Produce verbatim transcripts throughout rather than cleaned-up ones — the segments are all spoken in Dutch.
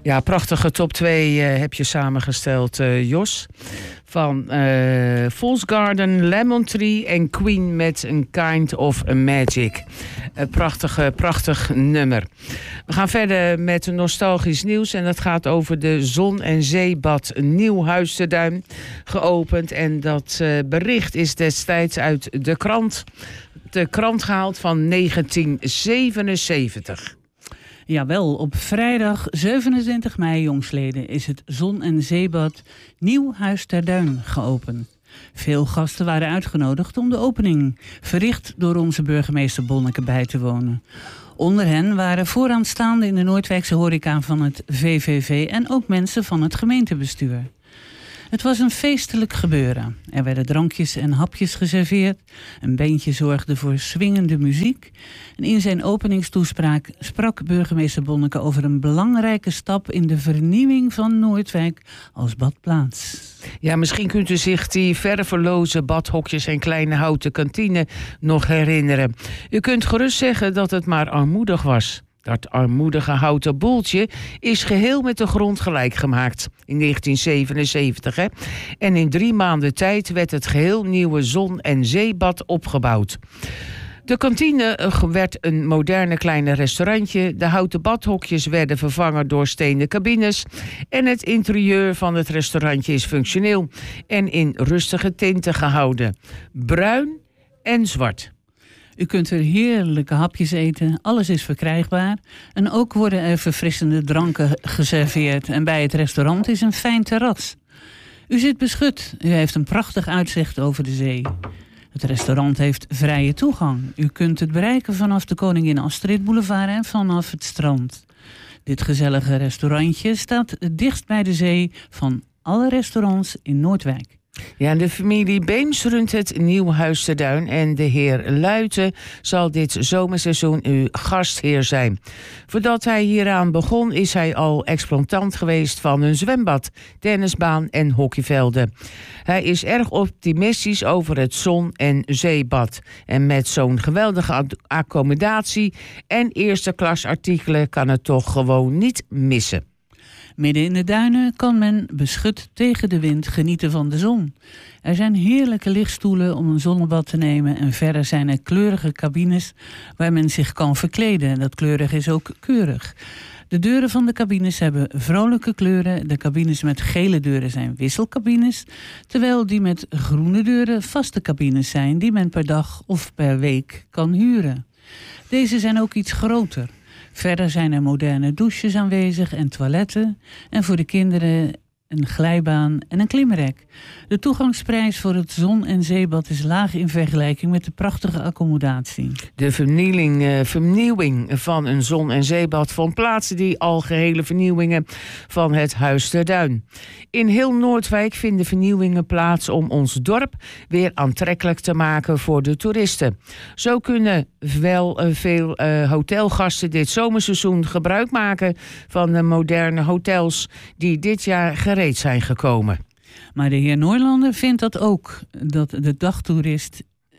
Ja, prachtige top twee uh, heb je samengesteld, uh, Jos. Van uh, Falls Garden, Lemon Tree en Queen met een Kind of a Magic. Een prachtige, prachtig nummer. We gaan verder met nostalgisch nieuws. En dat gaat over de Zon- en Zeebad Nieuwhuis te Duin. Geopend. En dat uh, bericht is destijds uit de krant. De krant gehaald van negentien zevenenzeventig. Jawel, op vrijdag zevenentwintig mei jongsleden is het Zon- en Zeebad Nieuwhuis ter Duin geopend. Veel gasten waren uitgenodigd om de opening, verricht door onze burgemeester Bonneke, bij te wonen. Onder hen waren vooraanstaanden in de Noordwijkse horeca van het V V V en ook mensen van het gemeentebestuur. Het was een feestelijk gebeuren. Er werden drankjes en hapjes geserveerd. Een bandje zorgde voor swingende muziek. En in zijn openingstoespraak sprak burgemeester Bonneke over een belangrijke stap in de vernieuwing van Noordwijk als badplaats. Ja, misschien kunt u zich die verveloze badhokjes en kleine houten kantine nog herinneren. U kunt gerust zeggen dat het maar armoedig was. Dat armoedige houten boeltje is geheel met de grond gelijk gemaakt in negentien zevenenzeventig. Hè? En in drie maanden tijd werd het geheel nieuwe zon- en zeebad opgebouwd. De kantine werd een moderne kleine restaurantje. De houten badhokjes werden vervangen door stenen cabines. En het interieur van het restaurantje is functioneel en in rustige tinten gehouden. Bruin en zwart. U kunt er heerlijke hapjes eten, alles is verkrijgbaar. En ook worden er verfrissende dranken geserveerd. En bij het restaurant is een fijn terras. U zit beschut, u heeft een prachtig uitzicht over de zee. Het restaurant heeft vrije toegang. U kunt het bereiken vanaf de Koningin Astrid Boulevard en vanaf het strand. Dit gezellige restaurantje staat het dichtst bij de zee van alle restaurants in Noordwijk. Ja, en de familie Beems runt het Nieuwhuis te Duin en de heer Luiten zal dit zomerseizoen uw gastheer zijn. Voordat hij hieraan begon is hij al exploitant geweest van een zwembad, tennisbaan en hockeyvelden. Hij is erg optimistisch over het zon- en zeebad. En met zo'n geweldige accommodatie en eerste klas artikelen kan het toch gewoon niet missen. Midden in de duinen kan men beschut tegen de wind genieten van de zon. Er zijn heerlijke lichtstoelen om een zonnebad te nemen en verder zijn er kleurige cabines waar men zich kan verkleden. En dat kleurig is ook keurig. De deuren van de cabines hebben vrolijke kleuren. De cabines met gele deuren zijn wisselcabines, terwijl die met groene deuren vaste cabines zijn die men per dag of per week kan huren. Deze zijn ook iets groter. Verder zijn er moderne douches aanwezig en toiletten. En voor de kinderen een glijbaan en een klimrek. De toegangsprijs voor het zon- en zeebad is laag in vergelijking met de prachtige accommodatie. De vernieling, uh, vernieuwing van een zon- en zeebad vond plaats, die algehele vernieuwingen van het Huis ter Duin. In heel Noordwijk vinden vernieuwingen plaats om ons dorp weer aantrekkelijk te maken voor de toeristen. Zo kunnen wel uh, veel uh, hotelgasten dit zomerseizoen gebruik maken van de moderne hotels die dit jaar gereed zijn gekomen. Maar de heer Noorlander vindt dat ook, dat de dagtoerist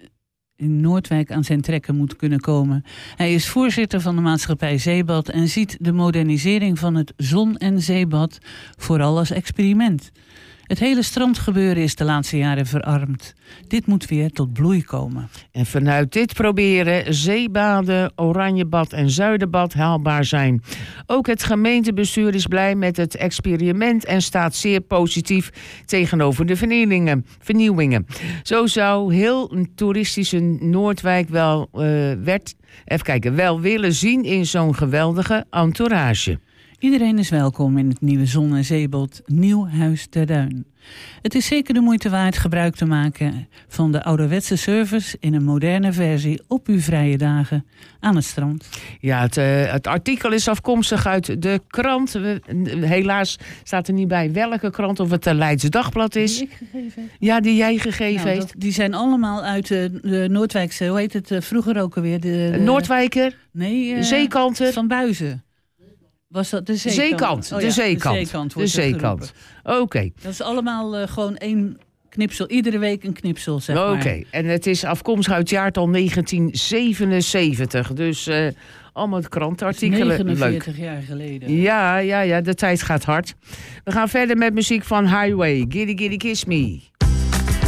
in Noordwijk aan zijn trekken moet kunnen komen. Hij is voorzitter van de maatschappij Zeebad en ziet de modernisering van het zon- en zeebad vooral als experiment. Het hele strandgebeuren is de laatste jaren verarmd. Dit moet weer tot bloei komen. En vanuit dit proberen zeebaden, Oranjebad en Zuiderbad haalbaar zijn. Ook het gemeentebestuur is blij met het experiment en staat zeer positief tegenover de vernieuwingen. vernieuwingen. Zo zou heel een toeristische Noordwijk wel, uh, werd, even kijken, wel willen zien in zo'n geweldige entourage. Iedereen is welkom in het nieuwe zon- en zeebad Nieuwhuis ter Duin. Het is zeker de moeite waard gebruik te maken van de ouderwetse service in een moderne versie op uw vrije dagen aan het strand. Ja, het, uh, het artikel is afkomstig uit de krant. We, helaas staat er niet bij welke krant, of het de Leidse Dagblad is. Die ik gegeven heb? Ja, die jij gegeven Nou, heeft. dat, die zijn allemaal uit de, de Noordwijkse, hoe heet het uh, vroeger ook alweer? De, de, Noordwijker? Nee, uh, Zeekanter? Van Buizen. Was dat de zeekant? Zeekant, Oh, de ja, zeekant. De zeekant. De zeekant. Oké. Okay. Dat is allemaal uh, gewoon één knipsel. Iedere week een knipsel, zeg maar. Oké. Okay. En het is afkomstig uit het jaartal negentien zevenenzeventig. Dus uh, Allemaal krantenartikelen. negenenveertig Leuk. jaar geleden. Ja, ja, ja, de tijd gaat hard. We gaan verder met muziek van Highway. Giddy Giddy Kiss Me.